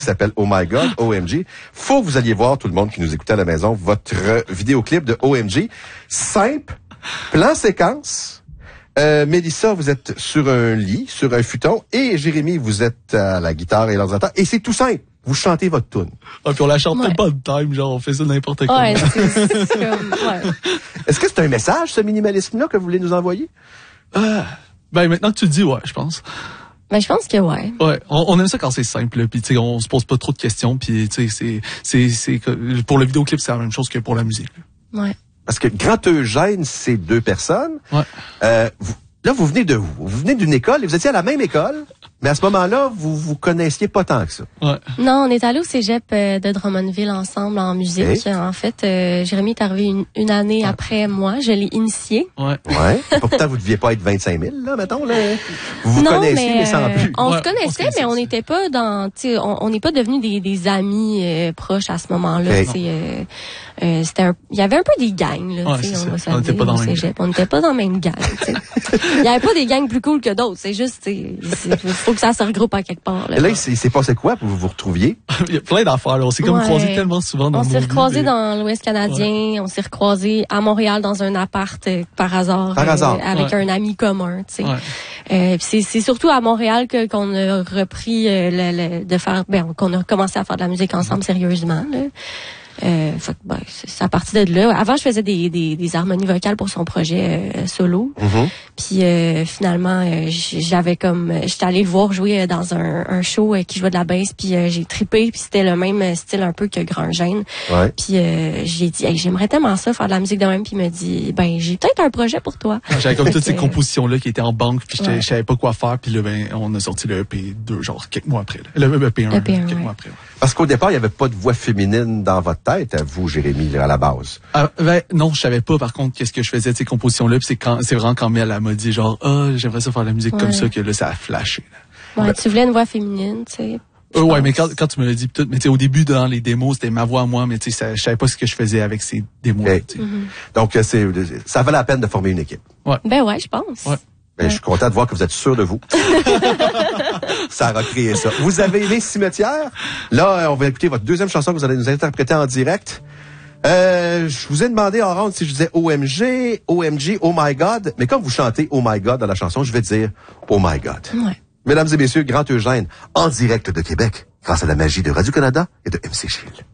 s'appelle Oh My God, OMG. Faut que vous alliez voir, tout le monde qui nous écoutait à la maison, votre vidéoclip de OMG. Simple, plan séquence. Mélissa, vous êtes sur un lit, sur un futon, et Jérémy, vous êtes à la guitare et l'ordinateur. Et c'est tout simple. Vous chantez votre tune. Ah, puis on la chante même pas de time, genre on fait ça n'importe quoi. Ouais, c'est comme, ouais. Est-ce que c'est un message, ce minimalisme-là, que vous voulez nous envoyer? Ben maintenant que tu le dis, ouais, je pense. Ben, je pense que ouais. Ouais, on aime ça quand c'est simple, puis tu sais, on se pose pas trop de questions, puis tu sais, c'est pour le vidéoclip, c'est la même chose que pour la musique. Ouais. Parce que Grand Eugène, c'est 2 personnes. Ouais. Vous venez de où? Vous venez d'une école et vous étiez à la même école, mais à ce moment-là, vous connaissiez pas tant que ça. Ouais. Non, on est allé au cégep de Drummondville ensemble en musique. Okay. En fait, Jérémy est arrivé une année après moi. Je l'ai initié. Ouais. Ouais. Pourtant, vous deviez pas être 25 000, là, mettons, là. Vous vous Non, connaissiez, mais sans plus. On Ouais, se connaissait, mais on n'était pas dans, tu sais, on n'est pas devenus des amis proches à ce moment-là. Okay. Tu sais, il y avait un peu des gangs, là. Ouais, tu sais, on n'était pas dans le même cégep. On n'était pas dans le même gang. Tu sais. Il y avait pas des gangs plus cool que d'autres. C'est juste, il faut que ça se regroupe à quelque part. Là, il s'est passé quoi pour que vous vous retrouviez? Il y a plein d'affaires, là. On s'est comme croisés tellement souvent dans On nos s'est vies, recroisés mais- dans l'Ouest canadien. Ouais. On s'est recroisés à Montréal dans un appart par hasard. Avec un ami commun, tu sais. Ouais. C'est surtout à Montréal qu'on a repris qu'on a commencé à faire de la musique ensemble sérieusement, là. Fait que, c'est à partir de là. Avant, je faisais des harmonies vocales pour son projet solo. Mm-hmm. Puis finalement, j'étais allée le voir jouer dans un show qui jouait de la bass. Puis j'ai trippé. Puis c'était le même style un peu que Grand Eugène. Ouais. Puis j'ai dit, hey, j'aimerais tellement ça faire de la musique de même. Puis il me dit, ben j'ai peut-être un projet pour toi. J'avais comme toutes ces compositions là qui étaient en banque, puis je savais pas quoi faire, puis là on a sorti le EP 2 genre quelques mois après. Là. Le EP 1 quelques mois après. Ouais. Parce qu'au départ, il y avait pas de voix féminine dans votre tête, à vous, Jérémy, là, à la base. Non, je savais pas par contre qu'est-ce que je faisais de ces compositions là, puis c'est vraiment quand Mel m'a dit genre j'aimerais ça faire de la musique comme ça que là ça a flashé. Là. Ouais, tu voulais une voix féminine, tu sais. Ouais, mais quand tu me l'as dit tout, mais tu sais au début dans les démos, c'était ma voix à moi, mais tu sais je savais pas ce que je faisais avec ces démos. Okay. Donc ça valait la peine de former une équipe. Ouais. Ben ouais, je pense. Ouais. Ben, je suis content de voir que vous êtes sûr de vous. Ça a recréé ça. Vous avez aimé Cimetière? Là, on va écouter votre deuxième chanson que vous allez nous interpréter en direct. Je vous ai demandé en ronde si je disais OMG, OMG, Oh My God. Mais comme vous chantez Oh My God dans la chanson, je vais dire Oh My God. Ouais. Mesdames et messieurs, Grand Eugène, en direct de Québec, grâce à la magie de Radio-Canada et de MC Gilles.